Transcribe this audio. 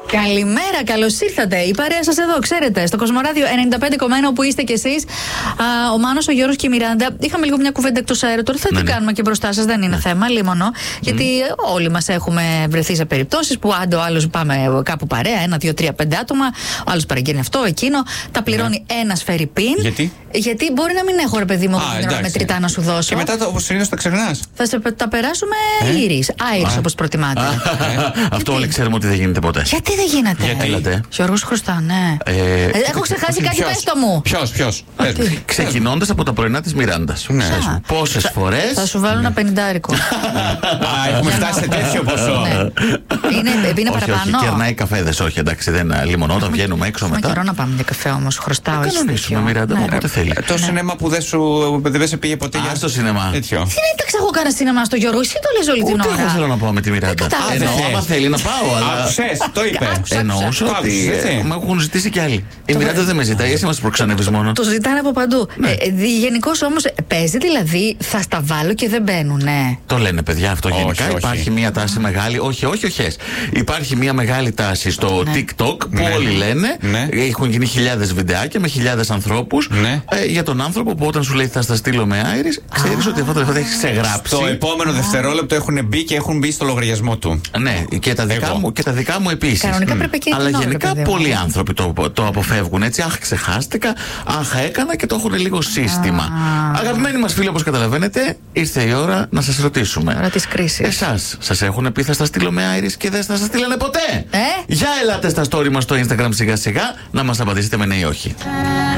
Καλημέρα, καλώς ήρθατε. Η παρέα σας εδώ, ξέρετε, στο Κοσμοράδιο 95,1 όπου είστε κι εσείς. Ο Μάνος, ο Γιώργος και η Μιράντα. Είχαμε λίγο μια κουβέντα εκτός αέρα. Τώρα θα την κάνουμε και μπροστά σας, δεν είναι θέμα, λίμωνο. Γιατί όλοι μας έχουμε βρεθεί σε περιπτώσεις που άντε ο άλλος πάμε κάπου παρέα, 1, 2, 3, 5 άτομα. Ο άλλος παραγγέλνει αυτό, εκείνο. Τα πληρώνει ένας φερρυπίν. Γιατί μπορεί να μην έχω, ρε παιδί μου, μετρητά να σου δώσω. Και μετά όπως συνήθως τα ξεχνάς. Θα τα περάσουμε Iris, όπως προτιμάτε. Αυτό όλοι ξέρουμε ότι δεν γίνεται ποτέ. Γιατί δεν γίνεται? Γιώργος χρωστά, ναι. Έχω ξεχάσει κάτι, πες το μου. Ποιος? Ξεκινώντας από τα πρωινά της Μιράντας. Πόσες φορές. Θα σου βάλω ένα 50. Έχουμε φτάσει σε τέτοιο ποσό. Είναι παραπάνω. Κερνάει καφέδες, όχι, εντάξει, δεν λιμονό. Όταν βγαίνουμε έξω μετά. Έχουμε καιρό να πάμε για καφέ όμως. Χρωστάω. Κανονίσουμε, Μιράντα, όποτε θέλει. Το σινέμα που δεν σε πήγε ποτέ για στο σινεμά. Τι δεν έταξα εγώ κανένα σινεμά στο Γιώργο, εσύ το λες όλη την ώρα. Εγώ θέλω να πάω με τη Μιράντα. Άμα θέλει να πάω, αλλά. Το είπε. Εννοούσα ότι με έχουν ζητήσει κι άλλοι. Η Μιράντα δεν με ζητάει, εσύ μας προξενεύεις μόνο. Το ζητάνε από παντού. Γενικώς όμως παίζει δηλαδή, θα στα βάλω και δεν μπαίνουν, ναι. Το λένε παιδιά αυτό γενικά. Υπάρχει μια τάση μεγάλη. Όχι. Υπάρχει μια μεγάλη τάση στο TikTok που όλοι λένε. Έχουν γίνει χιλιάδες βιντεάκια με χιλιάδες ανθρώπους για τον άνθρωπο που όταν σου λέει θα στα στείλω με Iris, ξέρεις ότι αυτό το έχει ξεγράψει. Το επόμενο δευτερόλεπτο έχουν μπει και έχουν μπει στο λογαριασμό του. Ναι, και τα δικά μου επίσης. Κανονικά πρέπει και αλλά γενικά πολλοί άνθρωποι το αποφεύγουν έτσι. Αχ, ξεχάστηκα. Αχ, έκανα και το έχουν λίγο σύστημα. Αγαπημένοι μας φίλοι, όπως καταλαβαίνετε, ήρθε η ώρα να σας ρωτήσουμε. Ώρα της κρίσης. Εσάς, σας έχουν πει θα στα στείλω με Iris και δεν θα σας στείλανε ποτέ? Για ελάτε στα story μας στο Instagram σιγά σιγά να μας απαντήσετε με ναι ή όχι.